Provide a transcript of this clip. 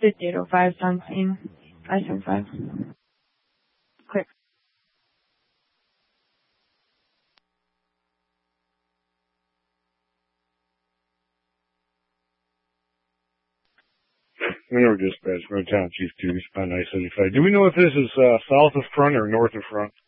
5805 something. 575. Click. Manure dispatch, Road Town Chief 2, respond 975. Do we know if this is south of front or north of front?